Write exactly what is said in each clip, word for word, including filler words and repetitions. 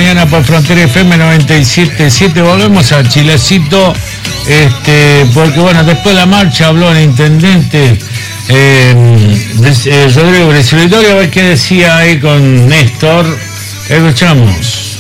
mañana por Frontera F M noventa y siete punto siete. Volvemos a Chilecito, este, porque bueno, después de la marcha habló el intendente eh, eh, Rodrigo Bressolitorio, a ver qué decía ahí con Néstor. Escuchamos.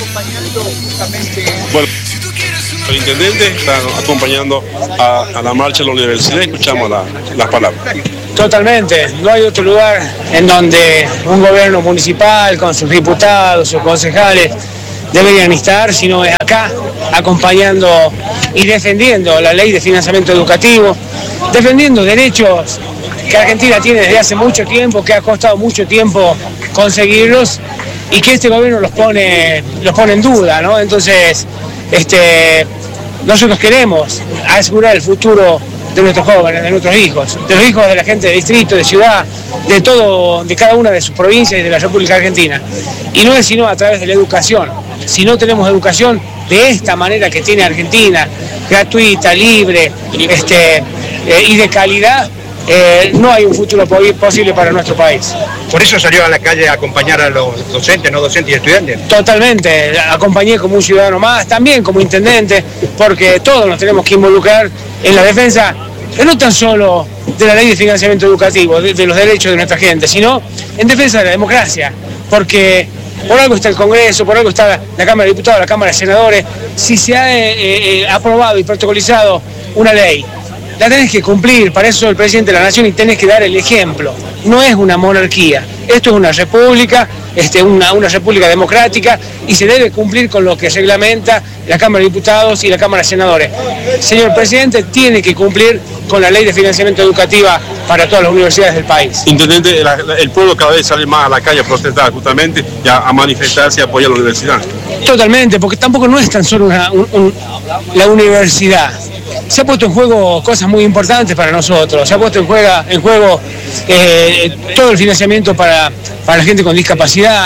Bueno, el intendente está acompañando a, a la marcha de la universidad. Escuchamos la, las palabras. Totalmente, no hay otro lugar en donde un gobierno municipal con sus diputados, sus concejales deberían estar, sino es acá, acompañando y defendiendo la ley de financiamiento educativo, defendiendo derechos que Argentina tiene desde hace mucho tiempo, que ha costado mucho tiempo conseguirlos y que este gobierno los pone, los pone en duda, ¿no? Entonces, este, nosotros queremos asegurar el futuro de nuestros jóvenes, de nuestros hijos, de los hijos de la gente de distrito, de ciudad, de todo, de cada una de sus provincias y de la República Argentina. Y no es sino a través de la educación. Si no tenemos educación de esta manera que tiene Argentina, gratuita, libre, este, eh, y de calidad, eh, no hay un futuro posible para nuestro país. Por eso salió a la calle a acompañar a los docentes, no docentes y estudiantes. Totalmente, acompañé como un ciudadano más, también como intendente, porque todos nos tenemos que involucrar en la defensa, no tan solo de la ley de financiamiento educativo, de, de los derechos de nuestra gente, sino en defensa de la democracia, porque por algo está el Congreso, por algo está la, la Cámara de Diputados, la Cámara de Senadores. Si se ha eh, eh, aprobado y protocolizado una ley, la tenés que cumplir, para eso sos el presidente de la Nación y tenés que dar el ejemplo. No es una monarquía, esto es una república, este, una, una república democrática, y se debe cumplir con lo que reglamenta la Cámara de Diputados y la Cámara de Senadores. Señor presidente, tiene que cumplir con la ley de financiamiento educativa para todas las universidades del país. Intendente, el, el pueblo cada vez sale más a la calle a protestar justamente, y a, a manifestarse y apoyar a la universidad. Totalmente, porque tampoco no es tan solo una, un, un, la universidad. Se ha puesto en juego cosas muy importantes para nosotros, se ha puesto en juego, en juego eh, todo el financiamiento para, para la gente con discapacidad.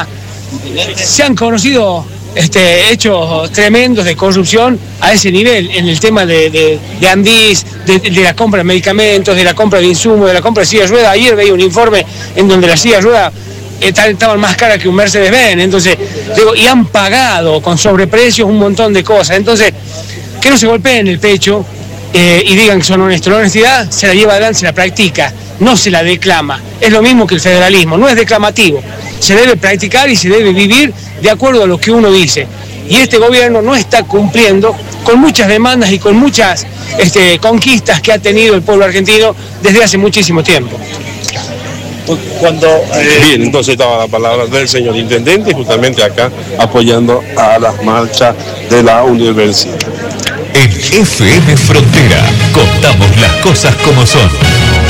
Se han conocido este, hechos tremendos de corrupción a ese nivel, en el tema de, de, de Andis, de, de la compra de medicamentos, de la compra de insumos, de la compra de silla de ruedas. Ayer veía un informe en donde las sillas de ruedas estaban más caras que un Mercedes-Benz, entonces, digo, y han pagado con sobreprecios un montón de cosas. Entonces, que no se golpeen el pecho eh, y digan que son honestos. La honestidad se la lleva adelante, se la practica, no se la declama. Es lo mismo que el federalismo, no es declamativo. Se debe practicar y se debe vivir de acuerdo a lo que uno dice. Y este gobierno no está cumpliendo con muchas demandas y con muchas este, conquistas que ha tenido el pueblo argentino desde hace muchísimo tiempo. Cuando, eh... Bien, entonces estaba la palabra del señor intendente, justamente acá apoyando a las marchas de la universidad. En F M Frontera contamos las cosas como son.